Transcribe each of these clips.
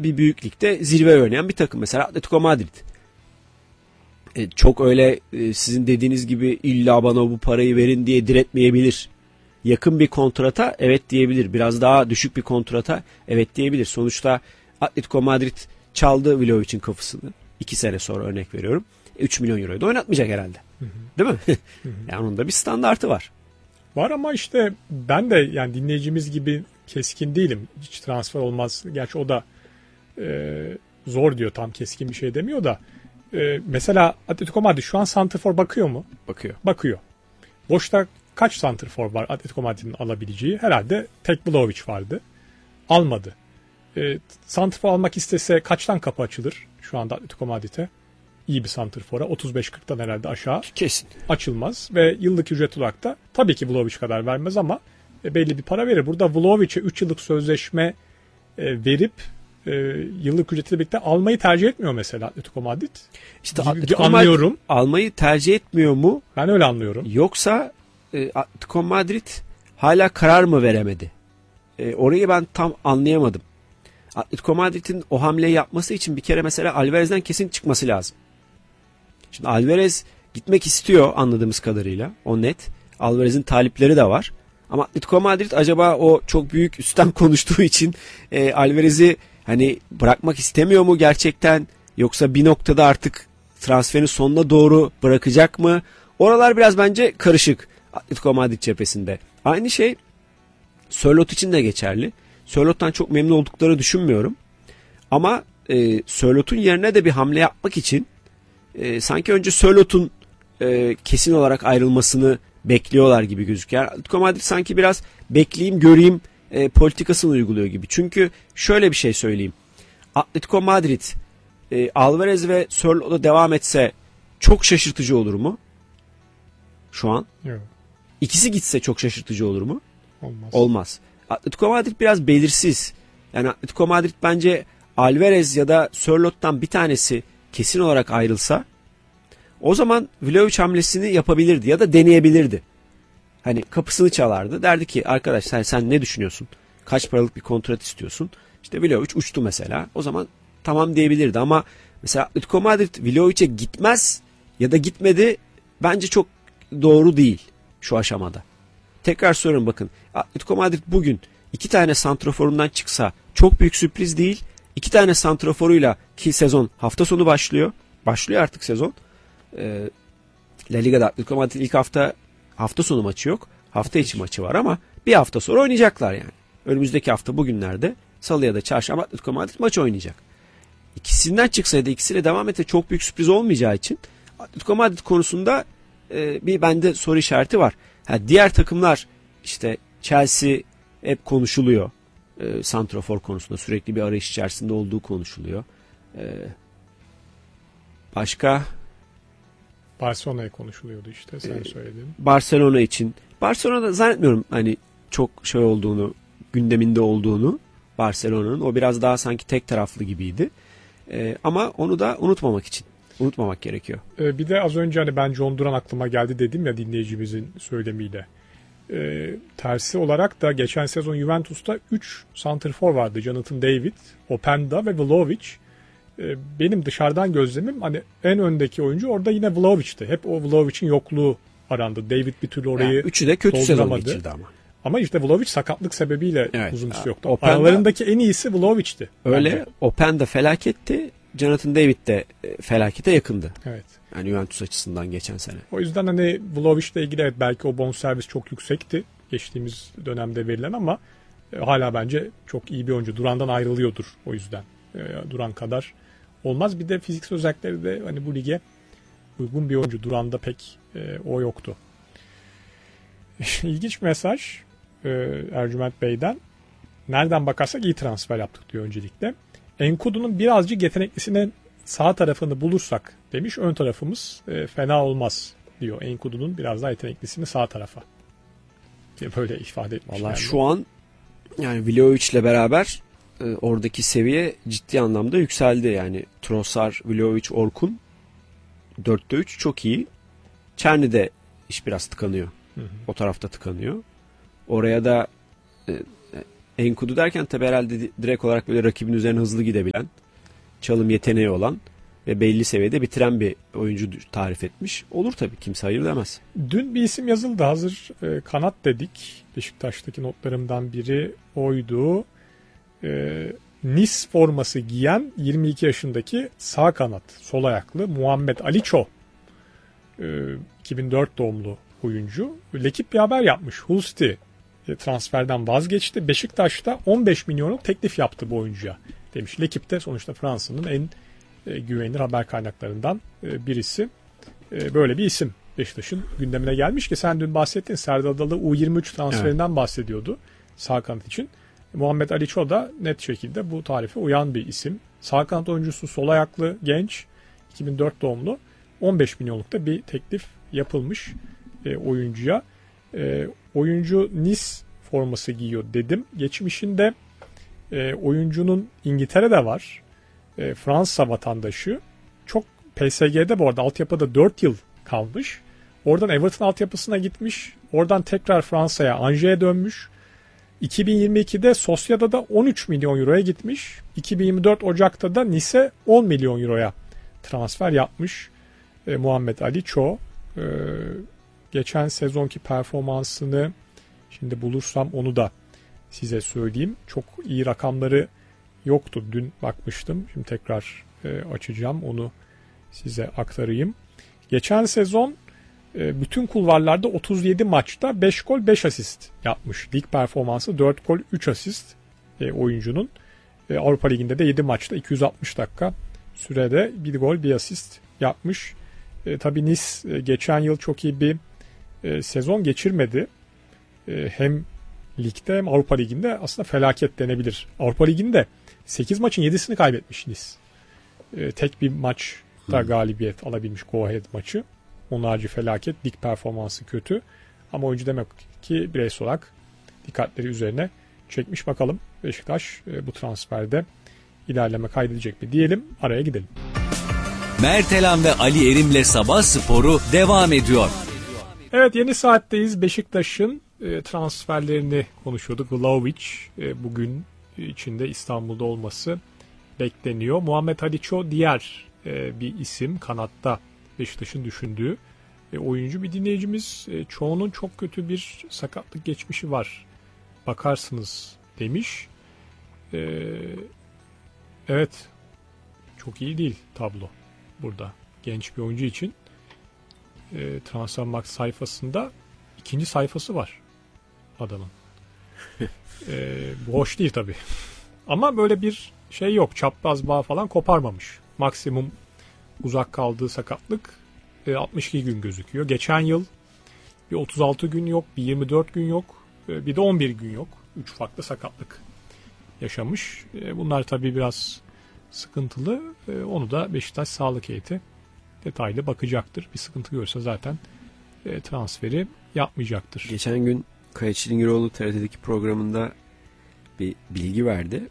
bir büyük ligde zirve oynayan bir takım. Mesela Atletico Madrid. Çok öyle sizin dediğiniz gibi illa bana bu parayı verin diye diretmeyebilir. Yakın bir kontrata evet diyebilir. Biraz daha düşük bir kontrata evet diyebilir. Sonuçta Atletico Madrid çaldı Vlahovic'in kafasını. 2 sene sonra örnek veriyorum. 3 milyon euroyu da oynatmayacak herhalde. Hı hı. Değil mi? Hı hı. Yani onun da bir standartı var. Var ama işte ben de yani dinleyicimiz gibi keskin değilim. Hiç transfer olmaz. Gerçi o da zor diyor, tam keskin bir şey demiyor da. Mesela Atletico Madrid şu an santrfor bakıyor mu? Bakıyor. Bakıyor. Boşta kaç santrfor var Atletico Madrid'in alabileceği? Herhalde tek Vlahovic vardı. Almadı. Santrfor almak istese kaçtan kapı açılır şu anda Atletico Madrid'e? İyi bir santrfora 35-40'tan herhalde aşağı kesin açılmaz ve yıllık ücret olarak da tabii ki Vlahovic kadar vermez ama belli bir para verir. Burada Vlahovic'e 3 yıllık sözleşme verip yıllık ücretiyle birlikte almayı tercih etmiyor mesela Atletico Madrid. İşte Atletico anlıyorum. Almayı tercih etmiyor mu? Ben öyle anlıyorum. Yoksa Atletico Madrid hala karar mı veremedi? Orayı ben tam anlayamadım. Atletico Madrid'in o hamleyi yapması için bir kere mesela Alvarez'den kesin çıkması lazım. Şimdi Alvarez gitmek istiyor anladığımız kadarıyla. O net. Alvarez'in talipleri de var. Ama Atletico Madrid acaba o çok büyük üstten konuştuğu için Alvarez'i hani bırakmak istemiyor mu gerçekten? Yoksa bir noktada artık transferin sonuna doğru bırakacak mı? Oralar biraz bence karışık Atletico Madrid cephesinde. Aynı şey Sörloth için de geçerli. Sörloth'tan çok memnun olduklarını düşünmüyorum. Ama Sörloth'un yerine de bir hamle yapmak için sanki önce Sörloth'un kesin olarak ayrılmasını bekliyorlar gibi gözüküyor. Atletico Madrid sanki biraz bekleyeyim göreyim politikasını uyguluyor gibi. Çünkü şöyle bir şey söyleyeyim. Atletico Madrid Alvarez ve Sörloth'la devam etse çok şaşırtıcı olur mu? Şu an. Yok. İkisi gitse çok şaşırtıcı olur mu? Olmaz. Olmaz. Atletico Madrid biraz belirsiz. Yani Atletico Madrid bence Alvarez ya da Sörloth'tan bir tanesi kesin olarak ayrılsa o zaman Vlahovic hamlesini yapabilirdi ya da deneyebilirdi. Hani kapısını çalardı. Derdi ki arkadaş sen ne düşünüyorsun? Kaç paralık bir kontrat istiyorsun? İşte Vlahovic uçtu mesela. O zaman tamam diyebilirdi ama mesela Atletico Madrid Vlahovic'e gitmez ya da gitmedi bence çok doğru değil şu aşamada. Tekrar soruyorum bakın. Atletico Madrid bugün 2 tane santraforundan çıksa çok büyük sürpriz değil. 2 tane santraforuyla ki sezon hafta sonu başlıyor. Başlıyor artık sezon. La Liga'da Atletico Madrid ilk hafta sonu maçı yok. Hafta içi maçı var ama bir hafta sonra oynayacaklar yani. Önümüzdeki hafta bugünlerde Salı ya da Çarşamba Atletico Madrid maç oynayacak. İkisinden çıksaydı ikisiyle devam etse çok büyük sürpriz olmayacağı için Atletico Madrid konusunda bir bende soru işareti var. Diğer takımlar işte Chelsea hep konuşuluyor. Santrafor konusunda sürekli bir arayış içerisinde olduğu konuşuluyor. Başka? Barcelona'ya konuşuluyordu işte sen söyledin. Barcelona için. Barcelona'da zannetmiyorum hani çok şey olduğunu, gündeminde olduğunu Barcelona'nın. O biraz daha sanki tek taraflı gibiydi. Ama onu da unutmamak gerekiyor. Bir de az önce hani ben John Duran aklıma geldi dedim ya dinleyicimizin söylemiyle. Tersi olarak da geçen sezon Juventus'ta 3 santrfor vardı. Jonathan David, Openda ve Vlahovic. Benim dışarıdan gözlemim hani en öndeki oyuncu orada yine Vlahovic'ti. Hep o Vlahovic'in yokluğu arandı. David bir türlü orayı üçü de kötü sezon geçirdi ama. Ama işte Vlahovic sakatlık sebebiyle uzun süre yoktu. Openda, aralarındaki en iyisi Vlahovic'ti. Öyle. Bence. Openda felaketti. Jonathan David de felakete yakındı. Evet. Yani Juventus açısından geçen sene. O yüzden hani Vlahovic'le ilgili evet belki o bonservis çok yüksekti geçtiğimiz dönemde verilen ama hala bence çok iyi bir oyuncu. Duran'dan ayrılıyordur o yüzden. Duran kadar olmaz. Bir de fiziksel özellikleri de hani bu lige uygun bir oyuncu. Duran'da pek o yoktu. İlginç bir mesaj Ercüment Bey'den. Nereden bakarsak iyi transfer yaptık diyor öncelikle. Enkudu'nun birazcık yeteneklisinin sağ tarafını bulursak demiş. Ön tarafımız fena olmaz diyor. Enkudu'nun biraz daha yeteneklisini sağ tarafa. Böyle ifade etmiş. Valla şu an yani Vlahovic'le beraber oradaki seviye ciddi anlamda yükseldi. Yani Trossard, Vlahovic, Orkun 4'te 3 çok iyi. Çerni'de iş biraz tıkanıyor. Hı hı. O tarafta tıkanıyor. Oraya da Enkudu derken tabii herhalde direkt olarak böyle rakibin üzerine hızlı gidebilen, çalım yeteneği olan ve belli seviyede bitiren bir oyuncu tarif etmiş. Olur tabii, kimse hayır demez. Dün bir isim yazıldı. Hazır kanat dedik. Beşiktaş'taki notlarımdan biri oydu. Nice forması giyen 22 yaşındaki sağ kanat, sol ayaklı Muhammed Ali Ço. 2004 doğumlu oyuncu. Lekip bir haber yapmış. Hull City transferden vazgeçti. Beşiktaş'ta 15 milyonluk teklif yaptı bu oyuncuya demiş. Lekip de sonuçta Fransa'nın en güvenilir haber kaynaklarından birisi. Böyle bir isim Beşiktaş'ın gündemine gelmiş ki sen dün bahsettin. Serdar Adalı U23 transferinden bahsediyordu sağ kanat için. Muhammed Ali Ço da net şekilde bu tarife uyan bir isim. Sağ kanat oyuncusu, sol ayaklı, genç, 2004 doğumlu. 15 milyonlukta bir teklif yapılmış oyuncuya. Oyuncu Nice forması giyiyor dedim. Geçmişinde oyuncunun İngiltere'de var. Fransa vatandaşı. Çok PSG'de bu arada altyapıda 4 yıl kalmış. Oradan Everton altyapısına gitmiş. Oradan tekrar Fransa'ya, Angers dönmüş. 2022'de Sociedad'da 13 milyon euroya gitmiş. 2024 Ocak'ta da Nice 10 milyon euroya transfer yapmış. Muhammed Ali Ço. Geçen sezonki performansını şimdi bulursam onu da size söyleyeyim. Çok iyi rakamları yoktu. Dün bakmıştım. Şimdi tekrar açacağım. Onu size aktarayım. Geçen sezon bütün kulvarlarda 37 maçta 5 gol 5 asist yapmış. Lig performansı 4 gol 3 asist oyuncunun. Avrupa Ligi'nde de 7 maçta 260 dakika sürede 1 gol 1 asist yapmış. Tabii Nice geçen yıl çok iyi bir sezon geçirmedi. Hem ligde hem Avrupa Ligi'nde aslında felaket denebilir. Avrupa Ligi'nde 8 maçın 7'sini kaybetmiş Nice. Tek bir maçta galibiyet alabilmiş Go Ahead maçı. Onun harici felaket. Lig performansı kötü. Ama oyuncu demek ki bireysel olarak dikkatleri üzerine çekmiş. Bakalım Beşiktaş bu transferde ilerleme kaydedecek mi diyelim. Araya gidelim. Mertelan ve Ali Erim'le Sabah Sporu devam ediyor. Evet, yeni saatteyiz. Beşiktaş'ın transferlerini konuşuyorduk. Vlahovic bugün içinde İstanbul'da olması bekleniyor. Muhammed Ali Ço diğer bir isim kanatta Beşiktaş'ın düşündüğü oyuncu. Bir dinleyicimiz Çoğ'un çok kötü bir sakatlık geçmişi var. Bakarsınız demiş. Evet, çok iyi değil tablo burada. Genç bir oyuncu için Transfermarkt sayfasında ikinci sayfası var adamın. Bu hoş değil tabii. Ama böyle bir şey yok. Çapraz bağ falan koparmamış. Maksimum uzak kaldığı sakatlık 62 gün gözüküyor. Geçen yıl bir 36 gün yok, bir 24 gün yok, bir de 11 gün yok. 3 farklı sakatlık yaşamış. Bunlar tabii biraz sıkıntılı. Onu da Beşiktaş Sağlık Heyeti detaylı bakacaktır. Bir sıkıntı görse zaten transferi yapmayacaktır. Geçen gün Kaya Çilingiroğlu TRT'deki programında bir bilgi verdi.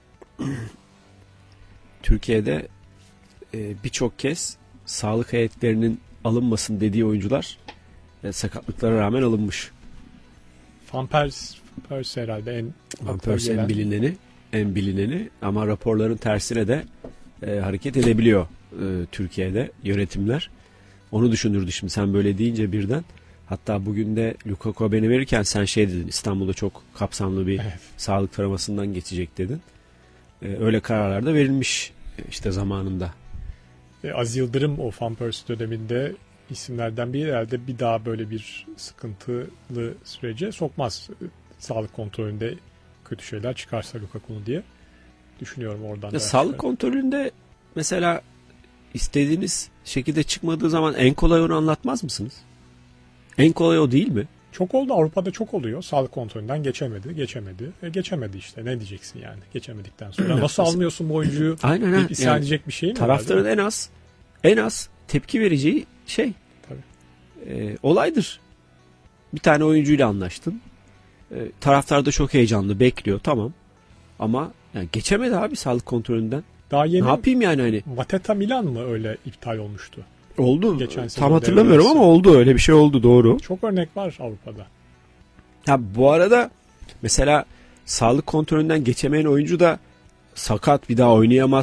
Türkiye'de birçok kez sağlık heyetlerinin alınmasın dediği oyuncular sakatlıklara rağmen alınmış. Van Persie herhalde Van Persie en bilineni ama raporların tersine de hareket edebiliyor Türkiye'de yönetimler. Onu düşündürdü şimdi sen böyle deyince birden. Hatta bugün de Lukaku haberini verirken sen şey dedin, İstanbul'da çok kapsamlı bir sağlık taramasından geçecek dedin. Öyle kararlar da verilmiş işte zamanında. Aziz Yıldırım o Van Persie döneminde isimlerden biri, herhalde bir daha böyle bir sıkıntılı sürece sokmaz. Sağlık kontrolünde kötü şeyler çıkarsa Lukaku'nun diye düşünüyorum oradan. Ya sağlık kontrolünde mesela istediğiniz şekilde çıkmadığı zaman en kolay onu anlatmaz mısınız? En kolay o değil mi? Çok oldu, Avrupa'da çok oluyor. Sağlık kontrolünden geçemedi. Geçemedi işte. Ne diyeceksin yani? Geçemedikten sonra nasıl almıyorsun bu oyuncuyu? Aynen. İsyan yani, edecek bir şey mi? Taraftarın en az tepki vereceği şey. Tabii. Olaydır. Bir tane oyuncuyla anlaştın. Taraftar da çok heyecanlı, bekliyor. Tamam. Ama yani geçemedi abi sağlık kontrolünden. Daha yeni. Ne yapayım yani hani? Mateta Milan mı öyle iptal olmuştu? Oldu. Tam hatırlamıyorum ama oldu. Öyle bir şey oldu, doğru. Çok örnek var Avrupa'da. Ha, bu arada mesela sağlık kontrolünden geçemeyen oyuncu da sakat, bir daha oynayamaz.